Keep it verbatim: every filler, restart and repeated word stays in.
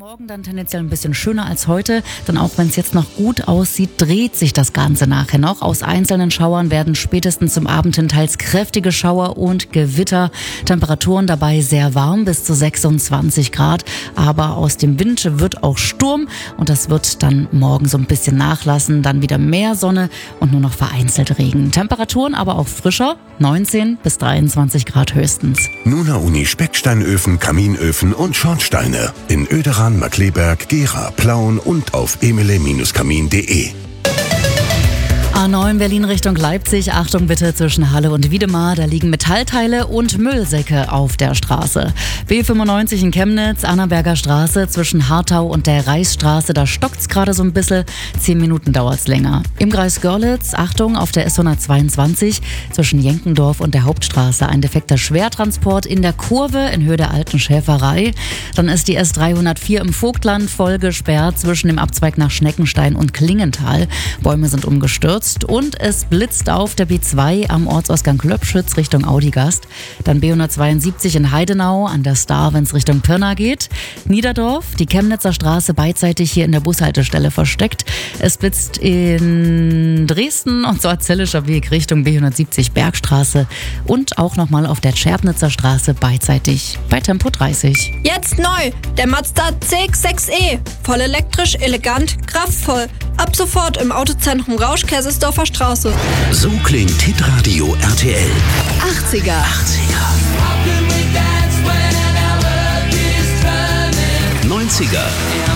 morgen dann tendenziell ein bisschen schöner als heute, denn auch wenn es jetzt noch gut aussieht, dreht sich das Ganze nachher noch. Aus einzelnen Schauern werden spätestens zum Abend hin teils kräftige Schauer und Gewitter. Temperaturen dabei sehr warm, bis zu sechsundzwanzig Grad. Aber aus dem Wind wird auch Sturm und das wird dann morgen so ein bisschen nachlassen. Dann wieder mehr Sonne und nur noch vereinzelt Regen. Temperaturen aber auch frischer, neunzehn bis dreiundzwanzig Grad höchstens. Nuna Uni Specksteinöfen, Kaminöfen und Schornsteine in Oederan, Markkleeberg, Gera, Plauen und auf emile Kamin punkt de. A neun Berlin Richtung Leipzig. Achtung bitte zwischen Halle und Wiedemar. Da liegen Metallteile und Müllsäcke auf der Straße. B fünfundneunzig in Chemnitz, Annaberger Straße zwischen Hartau und der Reichsstraße. Da stockt's gerade so ein bisschen. Zehn Minuten dauert's länger. Im Kreis Görlitz, Achtung, auf der S hundertzweiundzwanzig zwischen Jenkendorf und der Hauptstraße. Ein defekter Schwertransport in der Kurve in Höhe der alten Schäferei. Dann ist die S dreihundertvier im Vogtland voll gesperrt zwischen dem Abzweig nach Schneckenstein und Klingenthal. Bäume sind umgestürzt. Und es blitzt auf der B zwei am Ortsausgang Klöpschütz Richtung Audigast. Dann B hundertzweiundsiebzig in Heidenau an der Star, wenn es Richtung Pirna geht. Niederdorf, die Chemnitzer Straße beidseitig hier in der Bushaltestelle versteckt. Es blitzt in Dresden und zwar Zellischer Weg Richtung B hundertsiebzig Bergstraße. Und auch nochmal auf der Tschernitzer Straße beidseitig bei Tempo dreißig. Jetzt neu, der Mazda C X sechs E. Voll elektrisch, elegant, kraftvoll. Ab sofort im Autozentrum Rausch-Kesselsdorfer Straße. So klingt Hitradio R T L. achtziger. achtziger. neunziger.